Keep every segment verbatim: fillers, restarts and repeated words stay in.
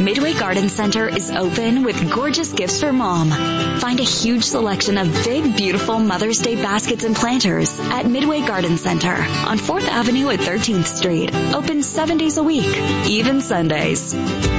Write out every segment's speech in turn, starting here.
Midway Garden Center is open with gorgeous gifts for mom. Find a huge selection of big, beautiful Mother's Day baskets and planters at Midway Garden Center on fourth Avenue at thirteenth Street. Open seven days a week, even Sundays.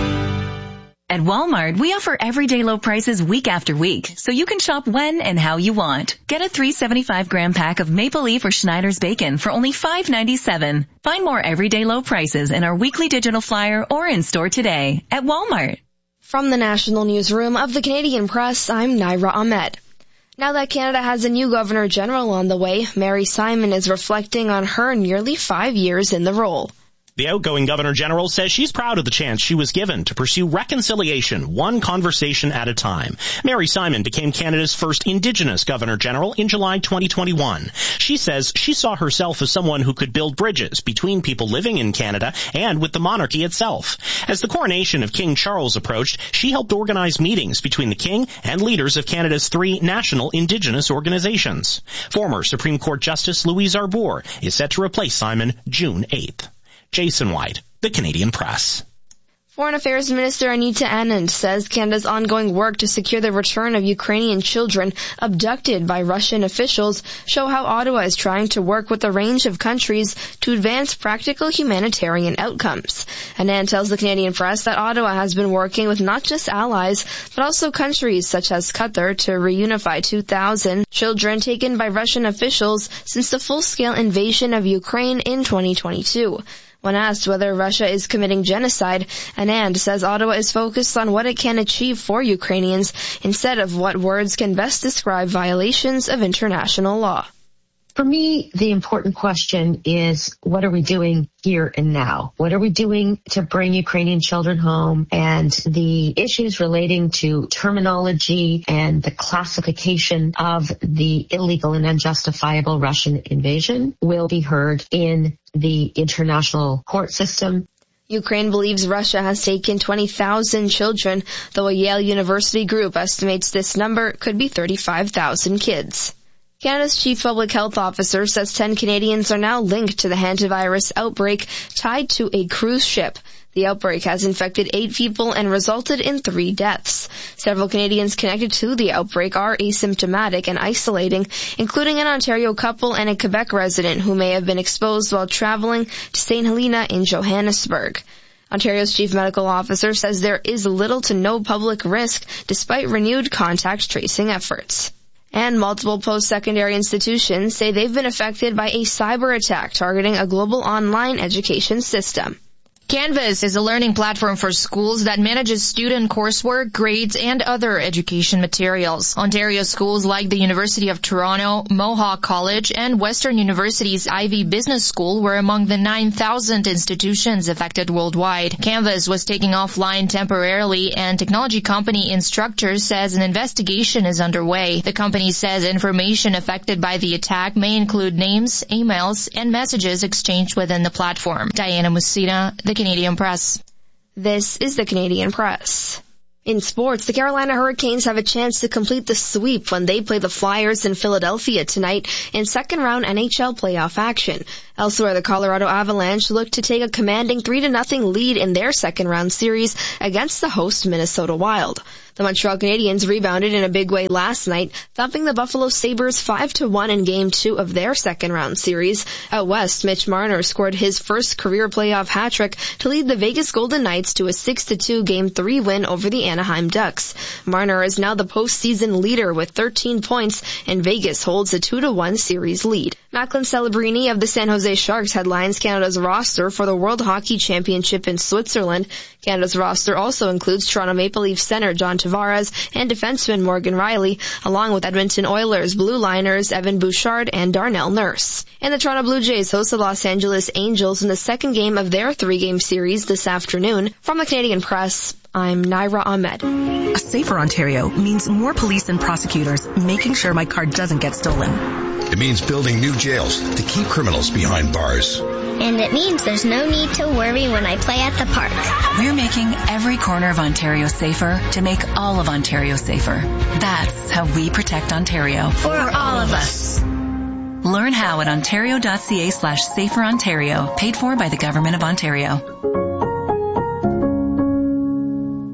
At Walmart, we offer everyday low prices week after week, so you can shop when and how you want. Get a three hundred seventy-five gram pack of Maple Leaf or Schneider's bacon for only five ninety-seven. Find more everyday low prices in our weekly digital flyer or in store today at Walmart. From the National Newsroom of the Canadian Press, I'm Naira Ahmed. Now that Canada has a new Governor General on the way, Mary Simon is reflecting on her nearly five years in the role. The outgoing Governor General says she's proud of the chance she was given to pursue reconciliation one conversation at a time. Mary Simon became Canada's first Indigenous Governor General in July twenty twenty-one. She says she saw herself as someone who could build bridges between people living in Canada and with the monarchy itself. As the coronation of King Charles approached, she helped organize meetings between the King and leaders of Canada's three national Indigenous organizations. Former Supreme Court Justice Louise Arbour is set to replace Simon June eighth. Jason White, The Canadian Press. Foreign Affairs Minister Anita Anand says Canada's ongoing work to secure the return of Ukrainian children abducted by Russian officials show how Ottawa is trying to work with a range of countries to advance practical humanitarian outcomes. Anand tells the Canadian Press that Ottawa has been working with not just allies, but also countries such as Qatar to reunify two thousand children taken by Russian officials since the full-scale invasion of Ukraine in twenty twenty-two. When asked whether Russia is committing genocide, Anand says Ottawa is focused on what it can achieve for Ukrainians instead of what words can best describe violations of international law. For me, the important question is, what are we doing here and now? What are we doing to bring Ukrainian children home? And the issues relating to terminology and the classification of the illegal and unjustifiable Russian invasion will be heard in the international court system. Ukraine believes Russia has taken twenty thousand children, though a Yale University group estimates this number could be thirty-five thousand kids. Canada's chief public health officer says ten Canadians are now linked to the hantavirus outbreak tied to a cruise ship. The outbreak has infected eight people and resulted in three deaths. Several Canadians connected to the outbreak are asymptomatic and isolating, including an Ontario couple and a Quebec resident who may have been exposed while traveling to Saint Helena in Johannesburg. Ontario's chief medical officer says there is little to no public risk despite renewed contact tracing efforts. And multiple post-secondary institutions say they've been affected by a cyber attack targeting a global online education system. Canvas is a learning platform for schools that manages student coursework, grades, and other education materials. Ontario schools like the University of Toronto, Mohawk College, and Western University's Ivey Business School were among the nine thousand institutions affected worldwide. Canvas was taken offline temporarily, and technology company Instructure says an investigation is underway. The company says information affected by the attack may include names, emails, and messages exchanged within the platform. Diana Musina, The Canadian Press. This is The Canadian Press. In sports, the Carolina Hurricanes have a chance to complete the sweep when they play the Flyers in Philadelphia tonight in second-round N H L playoff action. Elsewhere, the Colorado Avalanche look to take a commanding three to nothing lead in their second-round series against the host Minnesota Wild. The Montreal Canadiens rebounded in a big way last night, thumping the Buffalo Sabres five to one in Game two of their second-round series. Out west, Mitch Marner scored his first career playoff hat-trick to lead the Vegas Golden Knights to a six to two Game three win over the Anaheim Ducks. Marner is now the postseason leader with thirteen points, and Vegas holds a two to one series lead. Macklin Celebrini of the San Jose Sharks headlines Canada's roster for the World Hockey Championship in Switzerland. Canada's roster also includes Toronto Maple Leaf center John Tavares and defenseman Morgan Rielly, along with Edmonton Oilers blue liners Evan Bouchard and Darnell Nurse. And the Toronto Blue Jays host the Los Angeles Angels in the second game of their three-game series this afternoon. From the Canadian Press, I'm Naira Ahmed. A safer Ontario means more police and prosecutors making sure my car doesn't get stolen. It means building new jails to keep criminals behind bars. And it means there's no need to worry when I play at the park. We're making every corner of Ontario safer to make all of Ontario safer. That's how we protect Ontario. For all of us. Learn how at ontario.ca slash safer Ontario, paid for by the Government of Ontario.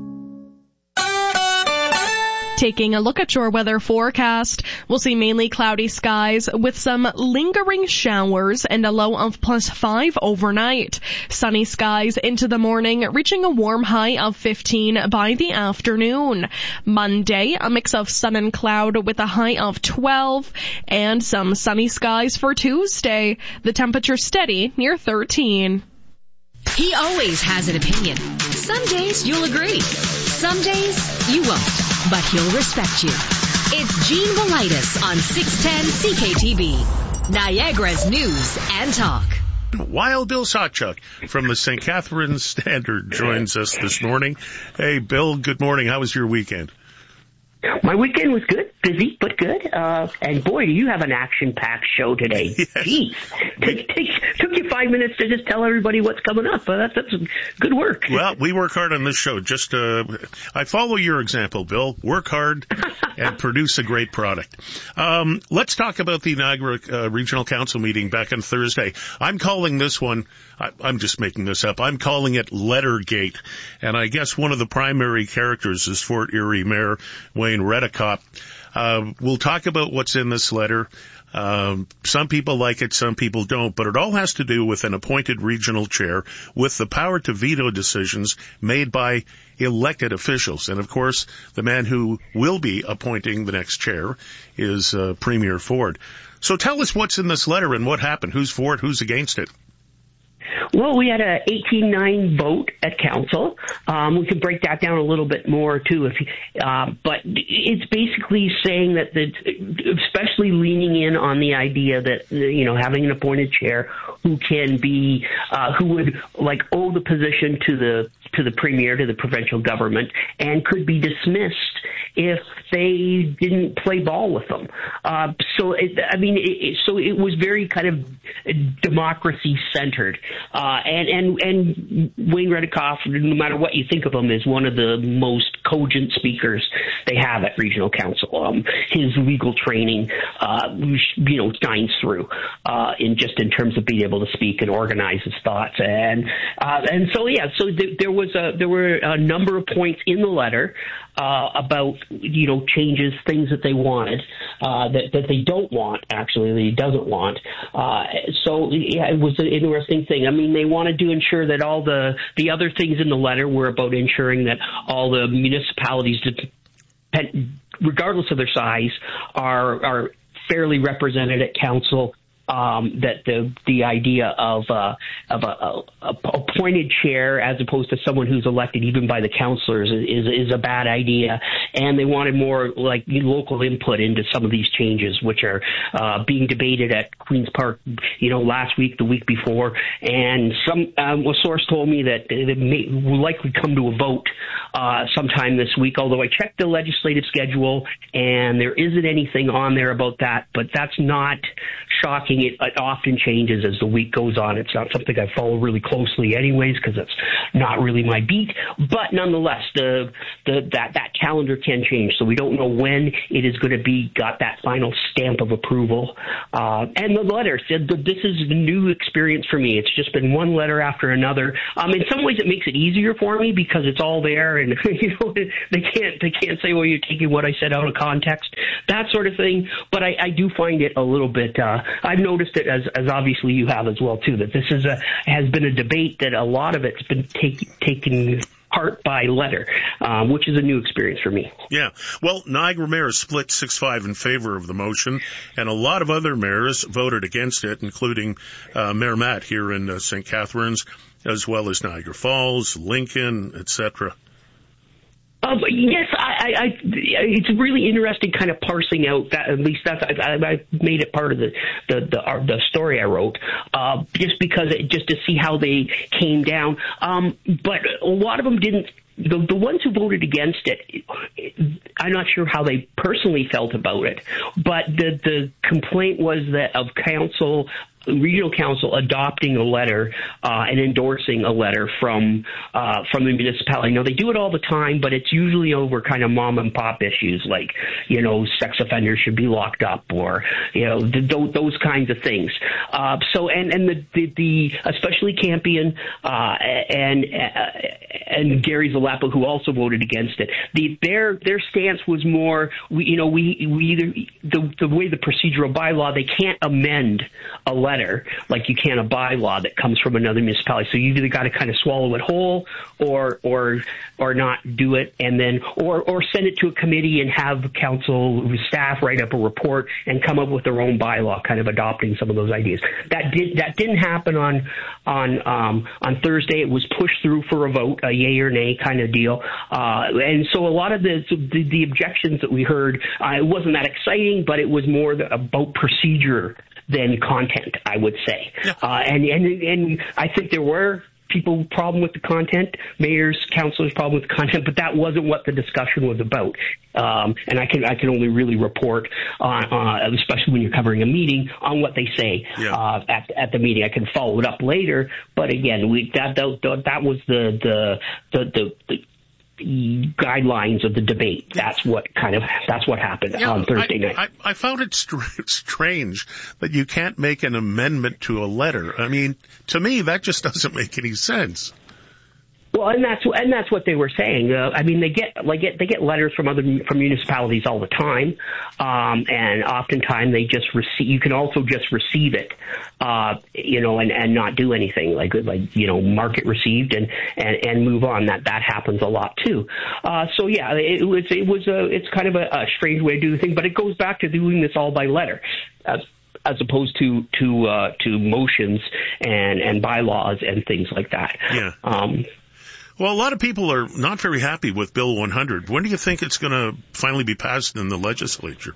Taking a look at your weather forecast, we'll see mainly cloudy skies with some lingering showers and a low of plus five overnight. Sunny skies into the morning, reaching a warm high of fifteen by the afternoon. Monday, a mix of sun and cloud with a high of twelve, and some sunny skies for Tuesday. The temperature steady near thirteen. He always has an opinion. Some days you'll agree. Some days you won't. But he'll respect you. It's Gene Velitis on six ten C K T B, Niagara's News and Talk. Wild Bill Sawchuk from the Saint Catharines Standard joins us this morning. Hey, Bill, good morning. How was your weekend? My weekend was good, busy, but good. Uh, and boy, do you have an action-packed show today. Yes. Jeez. Take, take, took you five minutes to just tell everybody what's coming up. Uh, that's, that's good work. Well, we work hard on this show. Just, uh, I follow your example, Bill. Work hard and produce a great product. Um, let's talk about the Niagara uh, Regional Council meeting back on Thursday. I'm calling this one, I, I'm just making this up, I'm calling it Lettergate. And I guess one of the primary characters is Fort Erie Mayor Wayne Redekop. Uh, we'll talk about what's in this letter. Um, some people like it, some people don't, but it all has to do with an appointed regional chair with the power to veto decisions made by elected officials. And of course, the man who will be appointing the next chair is uh, Premier Ford. So tell us what's in this letter and what happened. Who's for it? Who's against it? Well, we had a eighteen nine vote at council. Um, we could break that down a little bit more too, if uh, but it's basically saying that the, especially leaning in on the idea that you know having an appointed chair who can be uh, who would like owe the position to the to the premier, to the provincial government, and could be dismissed if they didn't play ball with them. Uh, so, it, I mean, it, so it was very kind of democracy centered. Uh, and, and, and Wayne Redekop, no matter what you think of him, is one of the most cogent speakers they have at Regional Council. Um, his legal training, uh, you know, shines through, uh, in just in terms of being able to speak and organize his thoughts. And, uh, and so, yeah, so th- there was a, there were a number of points in the letter, uh, about, you know, changes, things that they wanted, uh, that, that they don't want, actually, that he doesn't want. Uh, so, yeah, it was an interesting thing. I mean, they wanted to ensure that all the, the other things in the letter were about ensuring that all the municipalities, regardless of their size, are, are fairly represented at council. Um, that the the idea of uh, of a, a, a appointed chair as opposed to someone who's elected even by the councillors is is a bad idea, and they wanted more like local input into some of these changes, which are uh, being debated at Queen's Park, you know, last week, the week before, and some um, a source told me that it may will likely come to a vote uh, sometime this week. Although I checked the legislative schedule, and there isn't anything on there about that, but that's not shocking. It, it often changes as the week goes on. It's not something I follow really closely anyways because it's not really my beat. But nonetheless, the, the that, that calendar can change. So we don't know when it is going to be got that final stamp of approval. Uh, and the letter said that this is a new experience for me. It's just been one letter after another. Um, in some ways, it makes it easier for me because it's all there, and you know they can't they can't say, well, you're taking what I said out of context, that sort of thing. But I, I do find it a little bit. Uh, I've noticed it as, as obviously you have as well too. That this is a has been a debate that a lot of it's been take, taken part by letter, um, which is a new experience for me. Yeah. Well, Niagara Mayor split six five in favor of the motion, and a lot of other mayors voted against it, including uh, Mayor Matt here in uh, Saint Catharines, as well as Niagara Falls, Lincoln, et cetera. Um, yes, I, I, I, it's really interesting kind of parsing out that, at least that's, I, I made it part of the, the, the, uh, the story I wrote, uh, just because it, just to see how they came down. Um, but a lot of them didn't, the, the ones who voted against it, I'm not sure how they personally felt about it, but the, the complaint was that of council, regional council adopting a letter uh, and endorsing a letter from uh, from the municipality. Now, they do it all the time, but it's usually over kind of mom and pop issues like, you know, sex offenders should be locked up or, you know, th- those kinds of things. Uh, so, and, and the, the, the especially Campion uh, and uh, and Gary's Lapa, who also voted against it. The, their their stance was more, we, you know, we we either the the way the procedural bylaw, they can't amend a letter like you can a bylaw that comes from another municipality. So you've either got to kind of swallow it whole, or or or not do it, and then or or send it to a committee and have council staff write up a report and come up with their own bylaw, kind of adopting some of those ideas. That did that didn't happen on on um, on Thursday. It was pushed through for a vote, a yay or nay kind of deal, uh, and so a lot of the the, the objections that we heard, uh, it wasn't that exciting, but it was more the, about procedure than content, I would say. Yeah. Uh, and and and I think there were people problem with the content, mayors, councilors problem with the content, but that wasn't what the discussion was about. Um, and I can I can only really report on, uh, especially when you're covering a meeting, on what they say yeah. uh, at at the meeting. I can follow it up later, but again, we that that, that was the the the, the, the guidelines of the debate. That's what kind of that's what happened yeah, on Thursday I, night. I, I found it str- strange that you can't make an amendment to a letter. I mean, to me, that just doesn't make any sense. Well, and that's and that's what they were saying. Uh, I mean, they get like get, they get letters from other from municipalities all the time, um, and oftentimes they just receive. You can also just receive it, uh, you know, and, and not do anything like like you know, mark it received and, and, and move on. That that happens a lot too. Uh, so yeah, it was it was a it's kind of a, a strange way to do the thing, but it goes back to doing this all by letter. Uh, as opposed to to uh, to motions and, and bylaws and things like that. Yeah. Um, Well, a lot of people are not very happy with Bill one hundred. When do you think it's going to finally be passed in the legislature?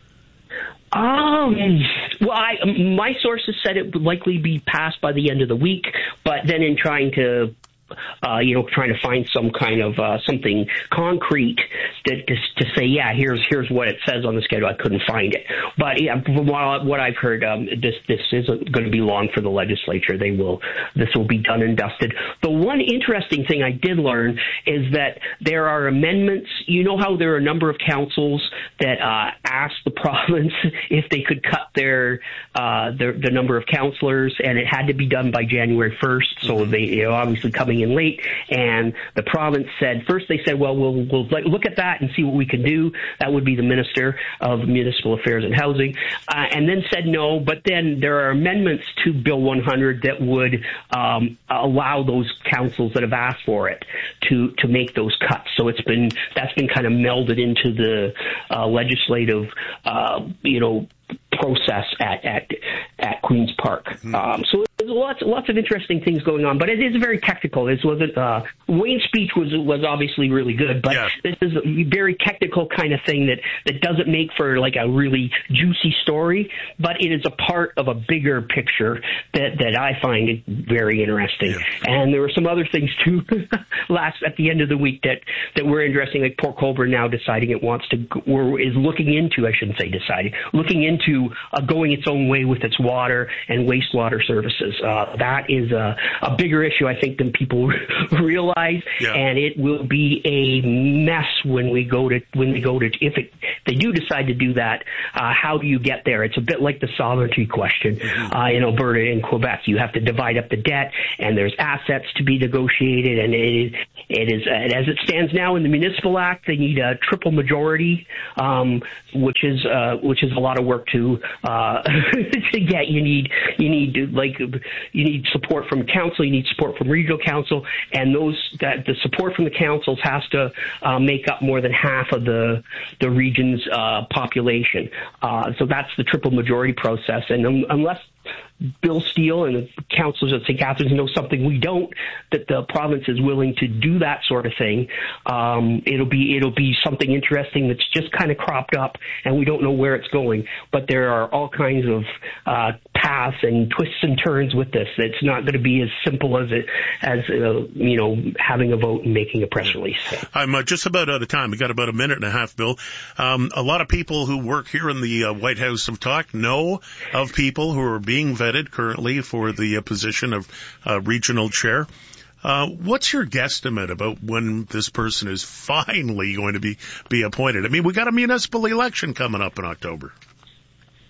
Um, well, I, my sources said it would likely be passed by the end of the week, but then in trying to Uh, you know, trying to find some kind of uh, something concrete to, to, to say, yeah, here's here's what it says on the schedule. I couldn't find it, but yeah, from what, what I've heard, um, this this isn't going to be long for the legislature. They will this will be done and dusted. The one interesting thing I did learn is that there are amendments. You know how there are a number of councils that uh, asked the province if they could cut their uh, their the number of councillors, and it had to be done by January first. So they, you know, obviously coming in late, and the province said, first they said, well, we'll, we'll look at that and see what we can do. That would be the Minister of Municipal Affairs and Housing, uh, and then said no, but then there are amendments to Bill one hundred that would um, allow those councils that have asked for it to, to make those cuts. So it's been, that's been kind of melded into the uh, legislative, uh, you know, process at, at, at Queen's Park. Mm-hmm. Um, so there's lots, lots of interesting things going on, but it is very technical. This wasn't, uh, Wayne's speech was, was obviously really good, but yeah. This is a very technical kind of thing that, that doesn't make for like a really juicy story, but it is a part of a bigger picture that, that I find very interesting. Yeah. And there were some other things too, last, at the end of the week that, that were interesting, like Port Colborne now deciding it wants to, or is looking into, I shouldn't say deciding, looking into uh, going its own way with its water and wastewater services. Uh, that is a, a bigger issue, I think, than people realize, yeah. And it will be a mess when we go to when we go to if it, they do decide to do that. Uh, how do you get there? It's a bit like the sovereignty question mm-hmm. uh, in Alberta and Quebec. You have to divide up the debt, and there's assets to be negotiated, and it is it is and as it stands now in the Municipal Act, they need a triple majority, um, which is uh, which is a lot of work to uh, to get. You need you need to, like you need support from council, you need support from regional council, and those that the support from the councils has to uh, make up more than half of the the region's uh, population. Uh, so that's the triple majority process, and um, unless Bill Steele and the councillors at Saint Catharines know something we don't, that the province is willing to do that sort of thing. Um, it'll be it'll be something interesting that's just kind of cropped up, and we don't know where it's going. But there are all kinds of uh, paths and twists and turns with this. It's not going to be as simple as it as uh, you know having a vote and making a press release. I'm uh, just about out of time. We got about a minute and a half, Bill. Um, a lot of people who work here in the uh, White House have talked know of people who are being vetted currently for the uh, position of uh, regional chair. Uh, what's your guesstimate about when this person is finally going to be, be appointed? I mean, we got a municipal election coming up in October.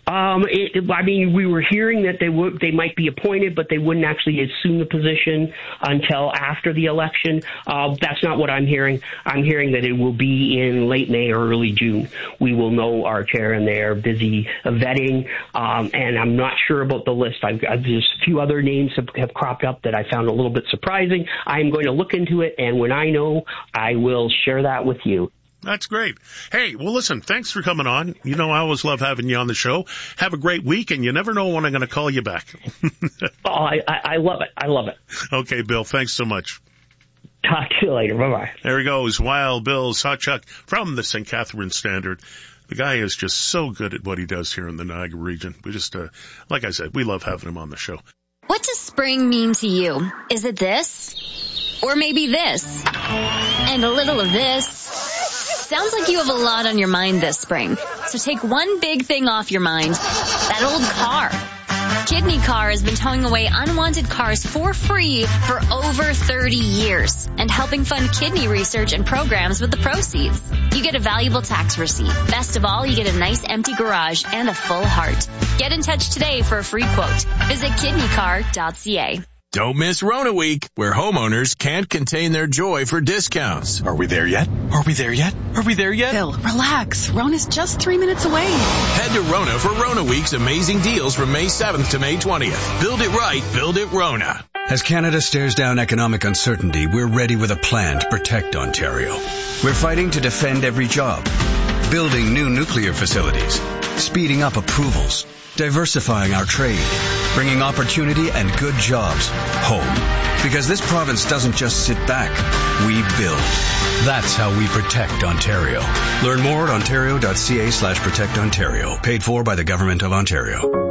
Um, it, I mean, we were hearing that they would, they might be appointed, but they wouldn't actually assume the position until after the election. Uh, that's not what I'm hearing. I'm hearing that it will be in late May or early June. We will know our chair, and they are busy vetting. Um, and I'm not sure about the list. I've, I've just a few other names have, have cropped up that I found a little bit surprising. I'm going to look into it, and when I know, I will share that with you. That's great. Hey, well, listen, thanks for coming on. You know, I always love having you on the show. Have a great week, and you never know when I'm going to call you back. oh, I, I, I love it. I love it. Okay, Bill, thanks so much. Talk to you later. Bye-bye. There he goes, Wild Bill Sawchuk from the Saint Catharine Standard. The guy is just so good at what he does here in the Niagara region. We just, uh, like I said, we love having him on the show. What does spring mean to you? Is it this? Or maybe this? And a little of this? Sounds like you have a lot on your mind this spring. So take one big thing off your mind. That old car. Kidney Car has been towing away unwanted cars for free for over thirty years and helping fund kidney research and programs with the proceeds. You get a valuable tax receipt. Best of all, you get a nice empty garage and a full heart. Get in touch today for a free quote. Visit kidney car dot c a. Don't miss Rona Week, where homeowners can't contain their joy for discounts. Are we there yet? Are we there yet? Are we there yet? Bill, relax. Rona's just three minutes away. Head to Rona for Rona Week's amazing deals from May seventh to May twentieth. Build it right, build it Rona. As Canada stares down economic uncertainty, we're ready with a plan to protect Ontario. We're fighting to defend every job, building new nuclear facilities, speeding up approvals, diversifying our trade, bringing opportunity and good jobs home. Because this province doesn't just sit back, we build. That's how we protect Ontario. Learn more at ontario.ca slash protect Ontario. Paid for by the Government of Ontario.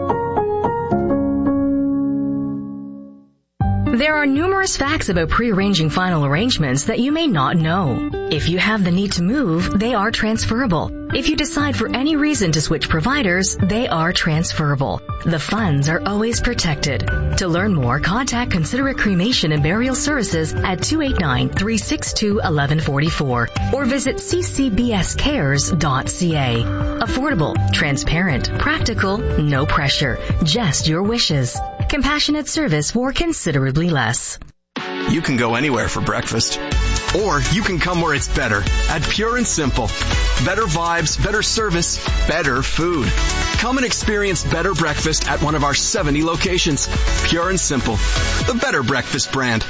There are numerous facts about pre-arranging final arrangements that you may not know. If you have the need to move, they are transferable. If you decide for any reason to switch providers, they are transferable. The funds are always protected. To learn more, contact Considerate Cremation and Burial Services at two eight nine, three six two, one one four four or visit c c b s cares dot c a. Affordable, transparent, practical, no pressure, just your wishes. Compassionate service for considerably less. You can go anywhere for breakfast. Or you can come where it's better at Pure and Simple. Better vibes, better service, better food. Come and experience better breakfast at one of our seventy locations. Pure and Simple, the better breakfast brand.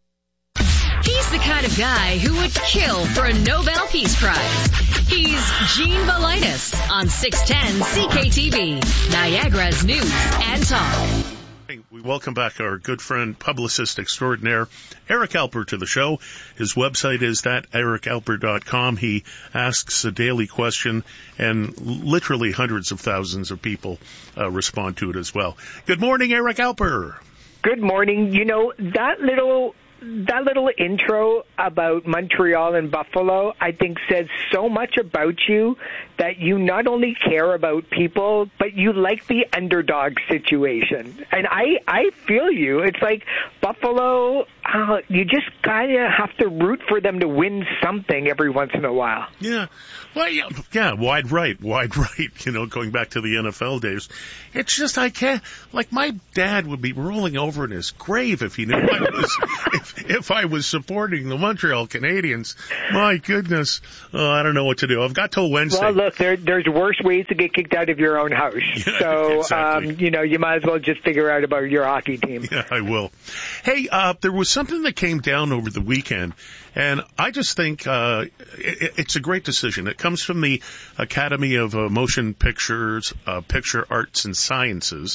He's the kind of guy who would kill for a Nobel Peace Prize. He's Gene Velitis on six ten C K T V, Niagara's news and talk. We welcome back our good friend, publicist extraordinaire, Eric Alper, to the show. His website is that eric alper dot com. He asks a daily question, and literally hundreds of thousands of people uh, respond to it as well. Good morning, Eric Alper. Good morning. You know, that little... That little intro about Montreal and Buffalo, I think, says so much about you that you not only care about people, but you like the underdog situation. And I, I feel you. It's like Buffalo, uh, you just kind of have to root for them to win something every once in a while. Yeah. Well, yeah, yeah, wide right, wide right, you know, going back to the N F L days. It's just, I can't, like, my dad would be rolling over in his grave if he knew I was, if, if I was supporting the Montreal Canadiens. My goodness. Oh, I don't know what to do. I've got till Wednesday. Well, look, there, there's worse ways to get kicked out of your own house. Yeah, so, exactly. um, you know, you might as well just figure out about your hockey team. Yeah, I will. Hey, uh, there was something that came down over the weekend, and I just think uh, it, it's a great decision. It comes from the Academy of uh, Motion Pictures, uh, Picture Arts and Sciences,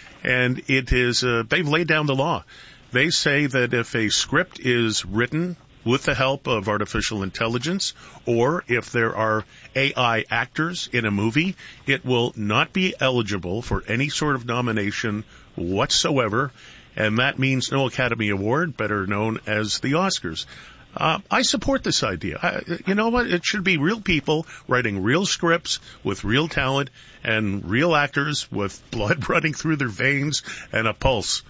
and it is uh, they've laid down the law. They say that if a script is written with the help of artificial intelligence, or if there are A I actors in a movie, it will not be eligible for any sort of nomination whatsoever, and that means no Academy Award, better known as the Oscars. Uh, I support this idea. I, you know what? It should be real people writing real scripts with real talent and real actors with blood running through their veins and a pulse.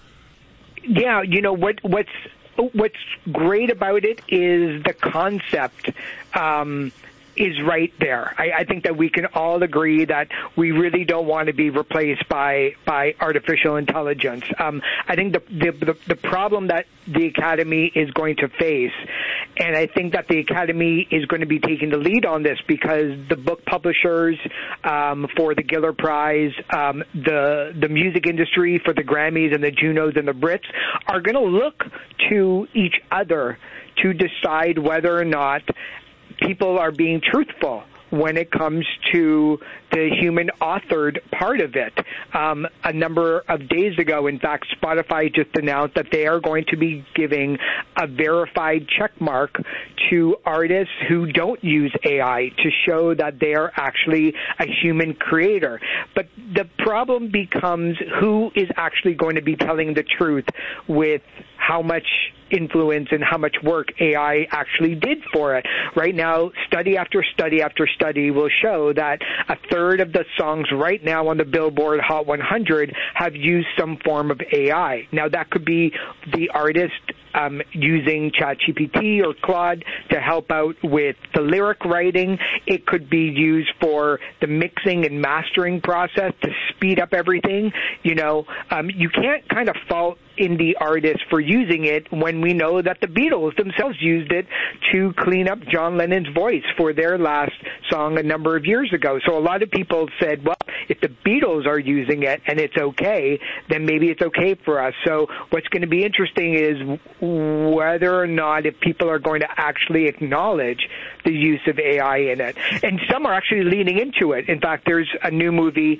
Yeah, you know, what what's what's great about it is the concept. Um, is right there. I, I think that we can all agree that we really don't want to be replaced by by artificial intelligence. Um, I think the, the the the problem that the Academy is going to face, and I think that the Academy is going to be taking the lead on this because the book publishers um, for the Giller Prize, um, the the music industry for the Grammys and the Junos and the Brits are going to look to each other to decide whether or not people are being truthful when it comes to the human-authored part of it. Um, a number of days ago, in fact, Spotify just announced that they are going to be giving a verified check mark to artists who don't use A I to show that they are actually a human creator. But the problem becomes who is actually going to be telling the truth with how much influence and how much work A I actually did for it. Right now, study after study after study will show that a third of the songs right now on the Billboard Hot one hundred have used some form of A I. Now, that could be the artist um, using ChatGPT or Claude to help out with the lyric writing. It could be used for the mixing and mastering process to speed up everything. You know, um, you can't kind of fault indie artists for using it when we know that the Beatles themselves used it to clean up John Lennon's voice for their last song a number of years ago. So a lot of people said, well, if the Beatles are using it and it's okay, then maybe it's okay for us. So what's going to be interesting is whether or not if people are going to actually acknowledge the use of A I in it. And some are actually leaning into it. In fact, there's a new movie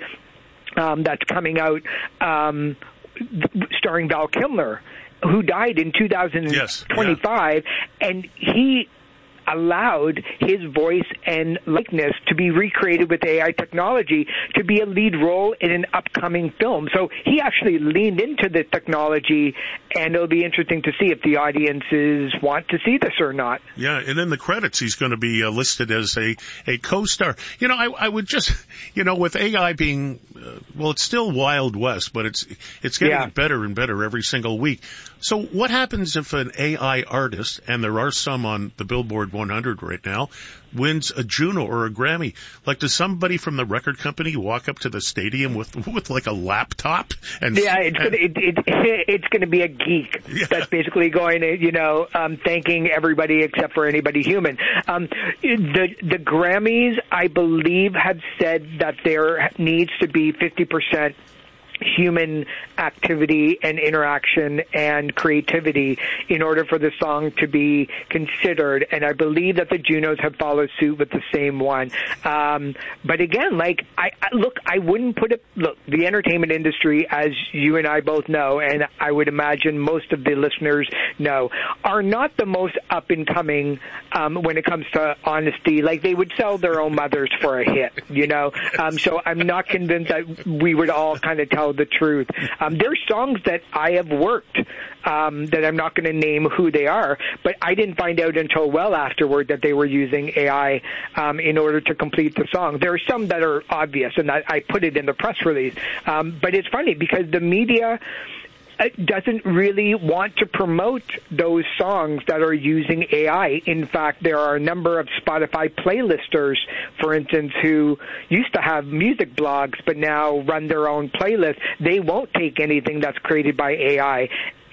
um, that's coming out um starring Val Kilmer, who died in two thousand twenty-five, yes, yeah. And he allowed his voice and likeness to be recreated with A I technology to be a lead role in an upcoming film. So he actually leaned into the technology, and it'll be interesting to see if the audiences want to see this or not. Yeah, and in the credits, he's going to be uh, listed as a, a co-star. You know, I, I would just, you know, with A I being, uh, well, it's still Wild West, but it's it's getting yeah. better and better every single week. So what happens if an A I artist, and there are some on the Billboard one hundred right now, wins a Juno or a Grammy? Like, does somebody from the record company walk up to the stadium with with like a laptop? And yeah, it's and, gonna, it, it, it's going to be a geek yeah. that's basically going to, you know, um, thanking everybody except for anybody human. Um, the the Grammys, I believe, have said that there needs to be fifty percent human activity and interaction and creativity in order for the song to be considered, and I believe that the Junos have followed suit with the same one. Um, but again, like, I, I look, I wouldn't put it, look, the entertainment industry, as you and I both know, and I would imagine most of the listeners know, are not the most up and coming um, when it comes to honesty. Like, they would sell their own mothers for a hit, you know? Um, so I'm not convinced that we would all kind of tell the truth. Um, there's songs that I have worked um, that I'm not going to name who they are, but I didn't find out until well afterward that they were using A I um, in order to complete the song. There are some that are obvious, and I, I put it in the press release. Um, but it's funny because the media doesn't really want to promote those songs that are using A I. In fact, there are a number of Spotify playlisters, for instance, who used to have music blogs but now run their own playlist. They won't take anything that's created by A I.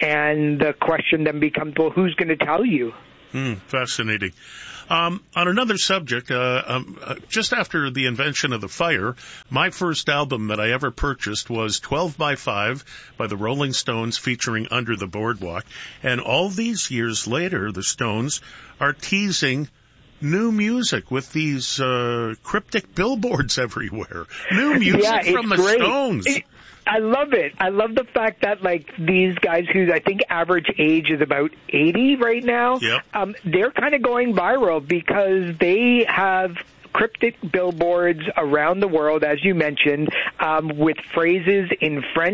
And the question then becomes, well, who's going to tell you? Hmm, fascinating. Um, on another subject, uh, um, uh, just after the invention of the fire, my first album that I ever purchased was twelve by five by the Rolling Stones featuring Under the Boardwalk. And all these years later, the Stones are teasing new music with these uh, cryptic billboards everywhere. New music yeah, from the great. Stones. It- I love it. I love the fact that, like, these guys whose I think average age is about eighty right now, yep. um, they're kind of going viral because they have cryptic billboards around the world, as you mentioned, um, with phrases in French